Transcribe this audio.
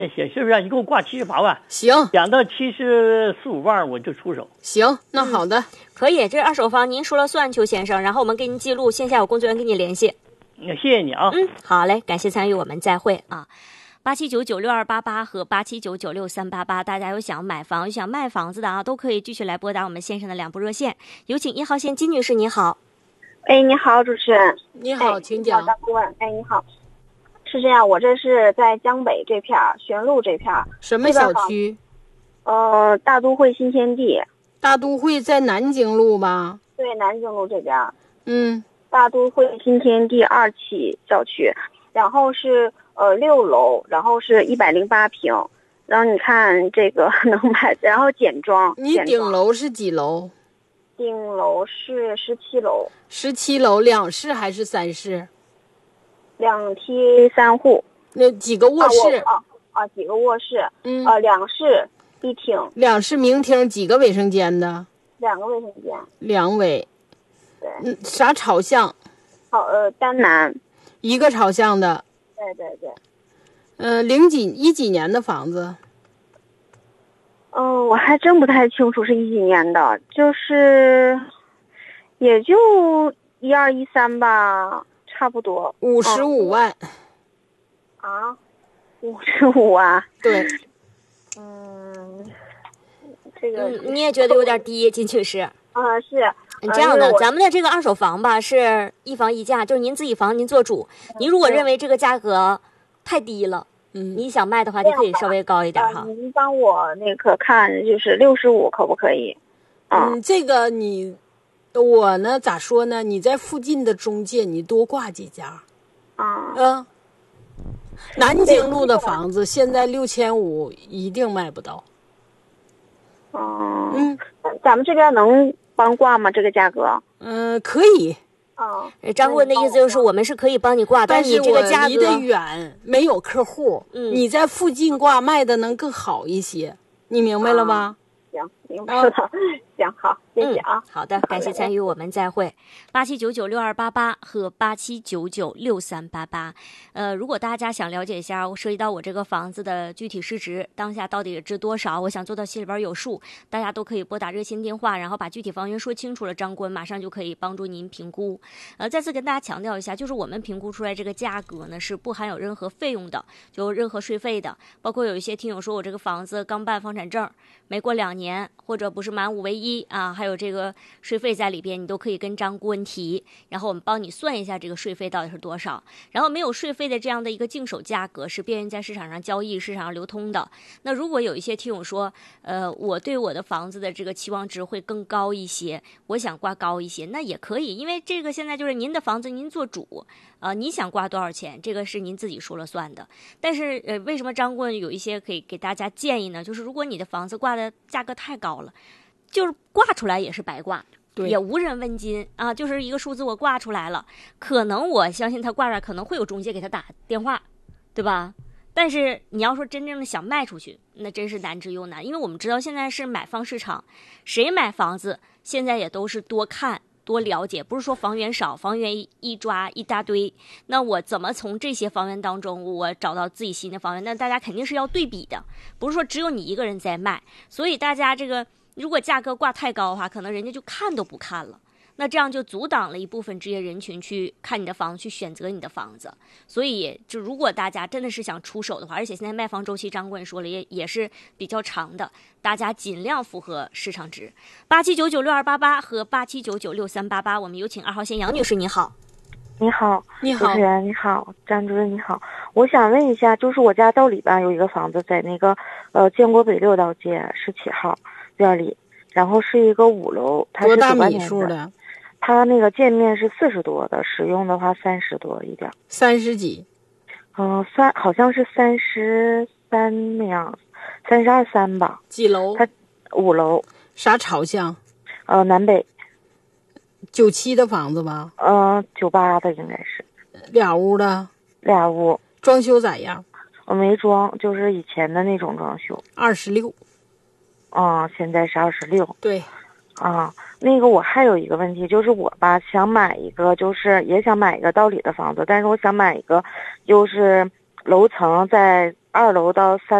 行，是不是？你给我挂78万， 行， 讲到74、75万我就出手。 行，那好的， 可以。这二手房您说了算，邱先生，然后我们给您记录，线下有工作人员跟你联系。 那谢谢你啊。 好嘞，感谢参与，我们再会啊。87996288和87996388，大家有想买房、有想卖房子的啊，都可以继续来拨打我们线上的2部热线。有请1号线金女士，你好。 哎，你好，主持人。 你好，请讲。 张顾问，哎，你好。是这样，我这是在江北这片玄路这片。 什么小区？ 大都会新天地。 大都会在南京路吧？ 对，南京路这边。 大都会新天地2期小区，然后是6楼，然后是108平，然后你看这个能买，然后简装。 你顶楼是几楼？ 顶楼是17楼。 17楼2室还是3室 ？2梯3户。 那几个卧室？ 几个卧室。2室1厅。 2室明厅，几个卫生间的 ？2个卫生间。 2卫。 对。 啥朝向？ 单南。 一个朝向的。 对对对。 10几年的房子？ 我还真不太清楚是几年的，就是也就12、13吧，差不多。 55万。 55万。 对。 这个你也觉得有点低，金女士？ 是。 这样的，咱们的这个二手房吧，是一房一价，就是您自己房，您做主。您如果认为这个价格太低了，你想卖的话，你可以稍微高一点哈。 您帮我那个看，就是65可不可以？ 这个我呢咋说呢？你在附近的中介，你多挂几家。南京路的房子现在6500一定卖不到。 咱们这边能帮挂吗？这个价格？ 可以。 张顾问的意思就是我们是可以帮你挂，但你这个价格离得远，没有客户。你在附近挂卖的能更好一些，你明白了吗？ 行，明白了。行，好，谢谢啊。 好的，感谢参与，我们再会。87996288和87996388。如果大家想了解一下涉及到我这个房子的具体市值，当下到底值多少，我想做到心里边有数，大家都可以拨打热线电话，然后把具体房源说清楚了，张顾问马上就可以帮助您评估。再次跟大家强调一下，就是我们评估出来这个价格呢是不含有任何费用的，就任何税费的，包括有一些听友说我这个房子刚办房产证，没过2年，或者不是满5为1啊，还有这个税费在里边，你都可以跟张顾问提，然后我们帮你算一下这个税费到底是多少。然后没有税费的这样的一个净手价格是便于在市场上交易、市场上流通的。那如果有一些听友说，我对我的房子的这个期望值会更高一些，我想挂高一些，那也可以，因为这个现在就是您的房子，您做主，你想挂多少钱，这个是您自己说了算的。但是为什么张顾问有一些可以给大家建议呢？就是如果你的房子挂的价格太高了，就是挂出来也是白挂，也无人问津啊，就是一个数字我挂出来了，可能我相信他挂出来可能会有中介给他打电话，对吧？但是你要说真正的想卖出去，那真是难之又难，因为我们知道现在是买方市场，谁买房子现在也都是多看多了解，不是说房源少，房源一抓一大堆，那我怎么从这些房源当中我找到自己新的房源？那大家肯定是要对比的，不是说只有你一个人在卖，所以大家这个如果价格挂太高的话，可能人家就看都不看了，那这样就阻挡了一部分职业人群去看你的房子，去选择你的房子。所以就如果大家真的是想出手的话，而且现在卖房周期张顾问说了也是比较长的，大家尽量符合市场值。87996288和87996388，我们有请2号线杨女士，你好。 你好， 你好， 主持人你好，张主任你好，我想问一下，就是我家道里吧有一个房子在那个建国北6道街17号院里，然后是一个5楼，它是多大 98 米数的？ 它那个建面是40多的，使用的话30多一点 ，30几？ 好像是33那样，32、3吧。 几楼？ 它5楼。 啥朝向？ 南北。 97的房子吧 ？98的应该是。 俩屋的 ？俩屋。 装修咋样？ 没装，就是以前的那种装修。 26。 现在是26。 对。 那个我还有一个问题，就是我吧想买一个，就是也想买一个道里的房子，但是我想买一个就是楼层在 2楼到3